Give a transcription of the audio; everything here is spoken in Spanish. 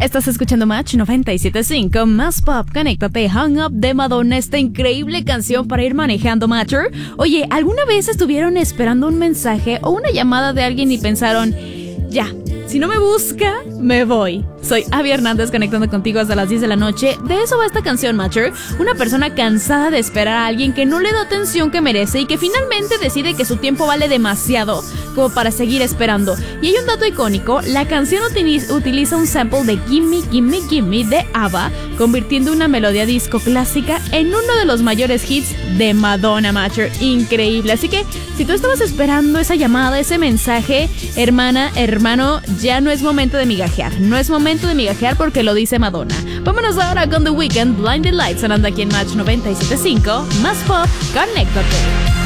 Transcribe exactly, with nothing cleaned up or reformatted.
Estás escuchando Match noventa y siete punto cinco, más pop, conéctate, Hung Up de Madonna, esta increíble canción para ir manejando, Matcher. Oye, ¿alguna vez estuvieron esperando un mensaje o una llamada de alguien y pensaron, ya, si no me busca, me voy? Soy Abby Hernández, conectando contigo hasta las diez de la noche. De eso va esta canción, Matcher. Una persona cansada de esperar a alguien que no le da atención que merece y que finalmente decide que su tiempo vale demasiado como para seguir esperando. Y hay un dato icónico: la canción utiliza, utiliza un sample de Gimme, Gimme, Gimme de ABBA, convirtiendo una melodía disco clásica en uno de los mayores hits de Madonna, Matcher. Increíble. Así que si tú estabas esperando esa llamada, ese mensaje, hermana, hermano, ya no es momento de migajear. No es momento de migajear porque lo dice Madonna. Vámonos ahora con The Weeknd, Blinded Lights, sonando aquí en Match noventa y siete punto cinco. Más pop, conéctate.